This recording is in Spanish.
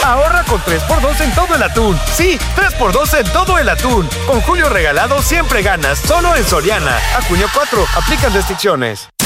Ahorra con 3x2 en todo el atún. Sí, 3x2 en todo el atún. Con Julio Regalado siempre ganas. Solo en Soriana. A junio 4. Aplican restricciones.